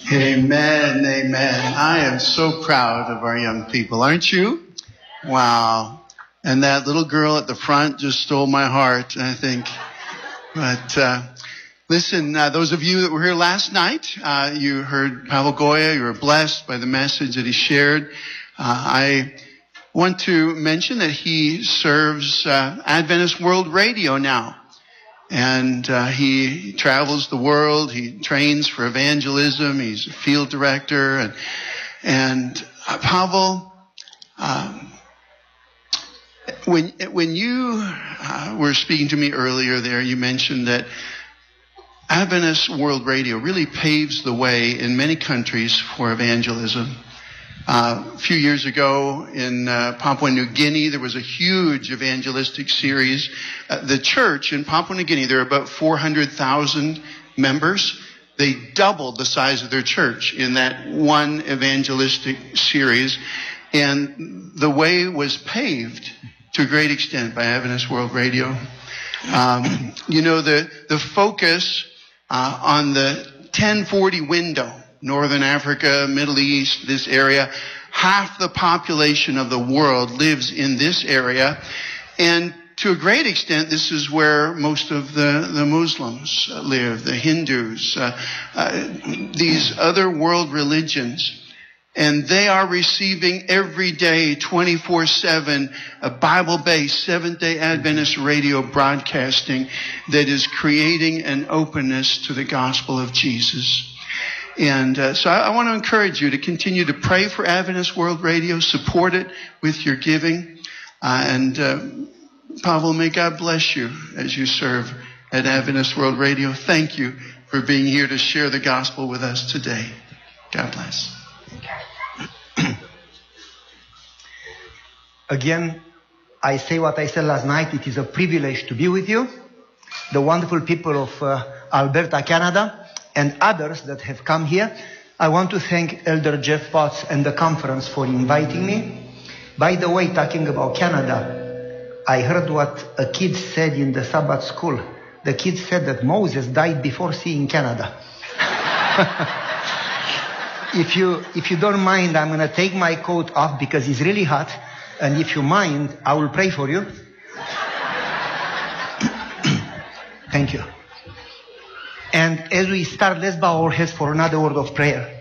Amen, amen. I am so proud of our young people, aren't you? Wow. And that little girl at the front just stole my heart, I think. But listen, those of you that were here last night, you heard Pavel Goya. You were blessed by the message that he shared. I want to mention that he serves Adventist World Radio now. And he travels the world. He trains for evangelism. He's a field director. And Pavel, when you were speaking to me earlier there, you mentioned that Adventist World Radio really paves the way in many countries for evangelism. A few years ago in Papua New Guinea, there was a huge evangelistic series. The church in Papua New Guinea, there are about 400,000 members. They doubled the size of their church in that one evangelistic series. And the way was paved to a great extent by Adventist World Radio. The focus on the 1040 window, Northern Africa, Middle East, this area. Half the population of the world lives in this area. And to a great extent, this is where most of the Muslims live, the Hindus, these other world religions. And they are receiving every day, 24/7, a Bible-based Seventh-day Adventist radio broadcasting that is creating an openness to the gospel of Jesus. And so I want to encourage you to continue to pray for Adventist World Radio, support it with your giving. Pavel, may God bless you as you serve at Adventist World Radio. Thank you for being here to share the gospel with us today. God bless. Again, I say what I said last night. It is a privilege to be with you, the wonderful people of Alberta, Canada, and others that have come here. I want to thank Elder Jeff Potts and the conference for inviting me. By the way, talking about Canada, I heard what a kid said in the Sabbath school. The kid said that Moses died before seeing Canada. If you don't mind, I'm going to take my coat off because it's really hot. And if you mind, I will pray for you. Thank you. And as we start, let's bow our heads for another word of prayer.